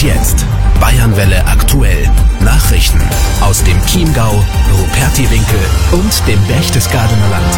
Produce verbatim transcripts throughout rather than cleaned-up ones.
Und jetzt Bayernwelle aktuell. Nachrichten aus dem Chiemgau, Rupertiwinkel und dem Berchtesgadener Land.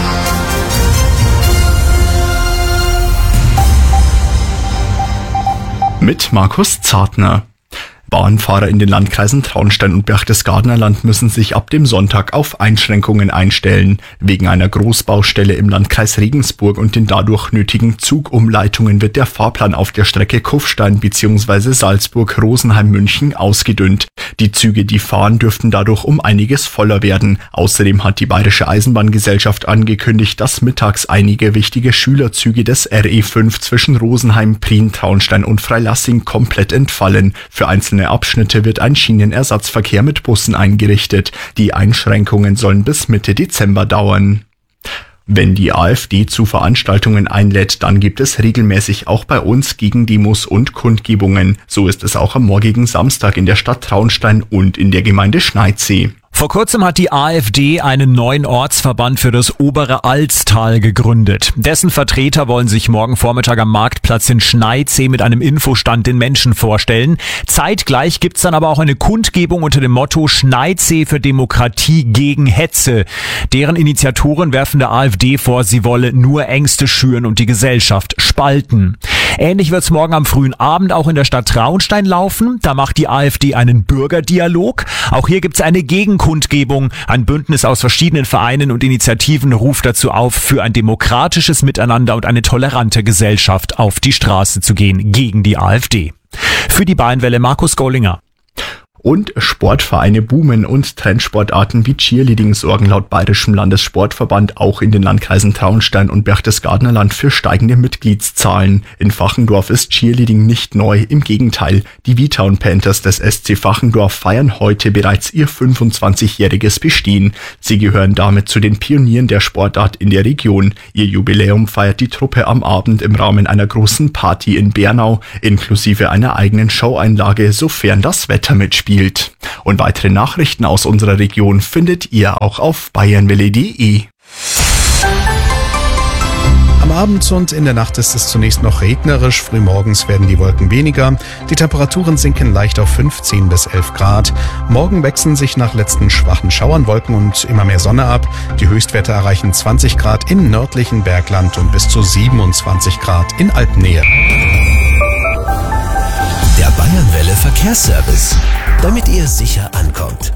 Mit Markus Zartner. Bahnfahrer in den Landkreisen Traunstein und Berchtesgadener Land müssen sich ab dem Sonntag auf Einschränkungen einstellen. Wegen einer Großbaustelle im Landkreis Regensburg und den dadurch nötigen Zugumleitungen wird der Fahrplan auf der Strecke Kufstein bzw. Salzburg-Rosenheim-München ausgedünnt. Die Züge, die fahren, dürften dadurch um einiges voller werden. Außerdem hat die Bayerische Eisenbahngesellschaft angekündigt, dass mittags einige wichtige Schülerzüge des R E fünf zwischen Rosenheim, Prien, Traunstein und Freilassing komplett entfallen. Für einzelne Abschnitte wird ein Schienenersatzverkehr mit Bussen eingerichtet. Die Einschränkungen sollen bis Mitte Dezember dauern. Wenn die AfD zu Veranstaltungen einlädt, dann gibt es regelmäßig auch bei uns Gegendemos und Kundgebungen. So ist es auch am morgigen Samstag in der Stadt Traunstein und in der Gemeinde Schneidsee. Vor kurzem hat die AfD einen neuen Ortsverband für das obere Alztal gegründet. Dessen Vertreter wollen sich morgen Vormittag am Marktplatz in Schneidsee mit einem Infostand den Menschen vorstellen. Zeitgleich gibt's dann aber auch eine Kundgebung unter dem Motto Schneidsee für Demokratie gegen Hetze. Deren Initiatoren werfen der AfD vor, sie wolle nur Ängste schüren und die Gesellschaft spalten. Ähnlich wird's morgen am frühen Abend auch in der Stadt Traunstein laufen. Da macht die AfD einen Bürgerdialog. Auch hier gibt's eine Gegenkundgebung. Ein Bündnis aus verschiedenen Vereinen und Initiativen ruft dazu auf, für ein demokratisches Miteinander und eine tolerante Gesellschaft auf die Straße zu gehen gegen die AfD. Für die Bayernwelle Markus Gollinger. Und Sportvereine boomen und Trendsportarten wie Cheerleading sorgen laut Bayerischem Landessportverband auch in den Landkreisen Traunstein und Berchtesgadener Land für steigende Mitgliedszahlen. In Fachendorf ist Cheerleading nicht neu, im Gegenteil. Die V-Town Panthers des S C Fachendorf feiern heute bereits ihr fünfundzwanzigjähriges Bestehen. Sie gehören damit zu den Pionieren der Sportart in der Region. Ihr Jubiläum feiert die Truppe am Abend im Rahmen einer großen Party in Bernau, inklusive einer eigenen Showeinlage, sofern das Wetter mitspielt. Und weitere Nachrichten aus unserer Region findet ihr auch auf bayernwelle punkt de. Am Abend und in der Nacht ist es zunächst noch regnerisch, frühmorgens werden die Wolken weniger, die Temperaturen sinken leicht auf fünfzehn bis elf Grad. Morgen wechseln sich nach letzten schwachen Schauern Wolken und immer mehr Sonne ab. Die Höchstwerte erreichen zwanzig Grad im nördlichen Bergland und bis zu siebenundzwanzig Grad in Alpennähe. Der Bayernwelle Verkehrsservice, damit ihr sicher ankommt.